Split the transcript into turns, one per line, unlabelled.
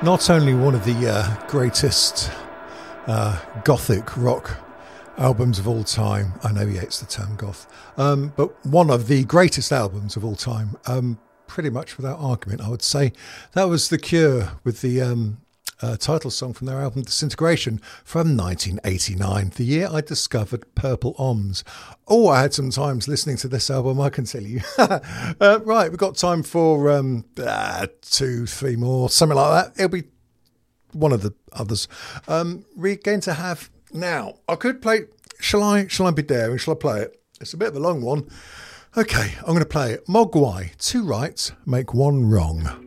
Not only one of the greatest gothic rock albums of all time. I know he hates the term goth, but one of the greatest albums of all time. Pretty much without argument, I would say. That was The Cure with the title song from their album Disintegration from 1989, the year I discovered Purple Oms. Oh, I had some times listening to this album, I can tell you. Right, we've got time for 2, 3 more, something like that. It'll be one of the others. We're going to have now. I could play. Shall I be daring? Shall I play it? It's a bit of a long one. Okay, I'm going to play it. Mogwai, 2 rights make 1 wrong.